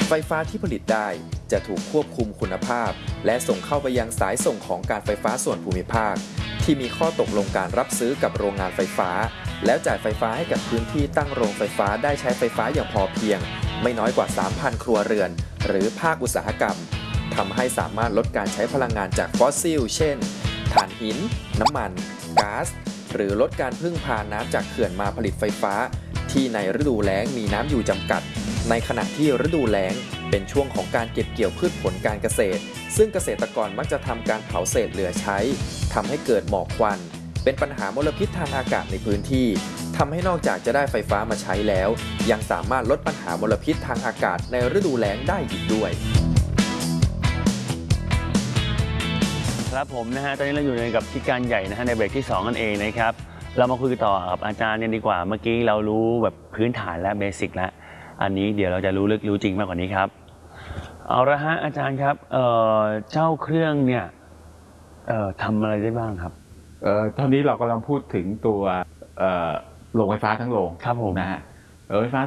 ไฟฟ้าที่ผลิตได้จะถูกควบคุมคุณภาพและส่งเข้าไปยังสายส่งของการไฟฟ้าส่วนภูมิภาคที่มีข้อตกลงการรับซื้อกับโรงงานไฟฟ้าแล้วจ่ายไฟฟ้าให้กับพื้นที่ตั้งโรงไฟฟ้าได้ใช้ไฟฟ้าอย่างพอเพียงไม่น้อยกว่า 3,000 ครัวเรือนหรือภาคอุตสาหกรรมทำให้สามารถลดการใช้พลังงานจากฟอสซิลเช่นถ่านหินน้ำมันก๊าซหรือลดการพึ่งพาน้ำจากเขื่อนมาผลิตไฟฟ้าที่ในฤดูแล้งมีน้ำอยู่จำกัดในขณะที่ฤดูแล้งเป็นช่วงของการเก็บเกี่ยวพืชผลการเกษตรซึ่งเกษตรกรมักจะทำการเผาเศษเหลือใช้ทำให้เกิดหมอกควันเป็นปัญหามลพิษทางอากาศในพื้นที่ทำให้นอกจากจะได้ไฟฟ้ามาใช้แล้วยังสามารถลดปัญหามลพิษทางอากาศในฤดูแล้งได้อีกด้วยครับผมนะฮะตอนนี้เราอยู่ในกับที่การใหญ่นะฮะในเบรกที่2นั่นเองนะครับเรามาคุยต่อกับอาจารย์เนี่ยดีกว่าเมื่อกี้เรารู้แบบพื้นฐานและเบสิกแล้วอันนี้เดี๋ยวเราจะรู้ลึกรู้จริงมากกว่านี้ครับเอาละฮะอาจารย์ครับเจ้าเครื่องเนี่ยทำอะไรได้บ้างครับตอนนี้เรากำลังพูดถึงตัวโรงไฟฟ้าทั้งโรงครับผมนะฮะโรงไฟฟ้า